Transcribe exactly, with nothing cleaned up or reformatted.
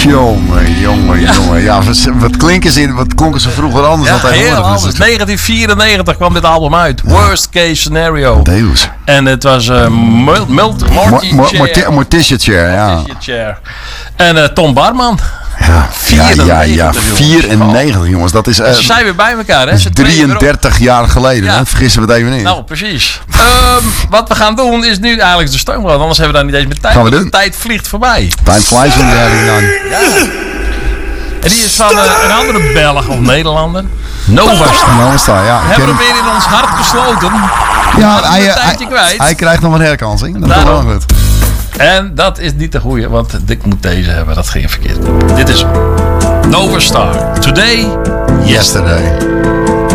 Jongen, jongen, ja. jongen. Ja, wat, wat, klinken ze, wat klonken ze vroeger anders ja, dan tegenwoordig? Heel anders. negentien vierennegentig kwam dit album uit. Ja. Worst Case Scenario. Deus. En het was uh, Mult Morticia Chair, ja. Chair. En uh, Tom Barman. Ja, ja, ja, ja. vierennegentig jongens. Dat is, uh, ze zijn weer bij elkaar, hè? Ze drieëndertig jaar geleden, ja. hè? Vergissen we het even niet. Nou, precies. um, wat we gaan doen is nu eigenlijk de steunblad. Anders hebben we daar niet eens meer tijd. Gaan we doen? De tijd vliegt voorbij. Time flies when you're having none. Ja. En die is van uh, een andere Belg of Nederlander. Nova Star. Nova Star, ja. Hebben we weer in ons hart gesloten. Ja, hij, een tijdje hij, kwijt. hij krijgt nog een herkansing. Dat is wel goed. En dat is niet de goeie, want ik moet deze hebben. Dat ging verkeerd. Dit is Nova Star. Today, yesterday.